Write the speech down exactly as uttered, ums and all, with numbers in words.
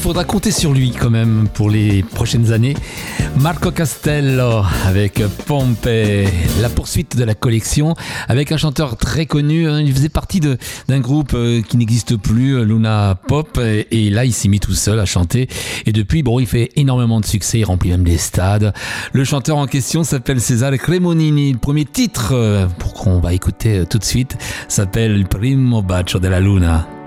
faudra compter sur lui quand même pour les prochaines années. Marco Castello avec Pompe, la poursuite de la collection avec un chanteur très connu. Il faisait partie de, d'un groupe qui n'existe plus, Luna Pop, et, et là il s'est mis tout seul à chanter. Et depuis, bon, il fait énormément de succès, il remplit même des stades. Le chanteur en question s'appelle Cesare Cremonini. Le premier titre, pour qu'on va écouter tout de suite, s'appelle Primo Bacio della Luna.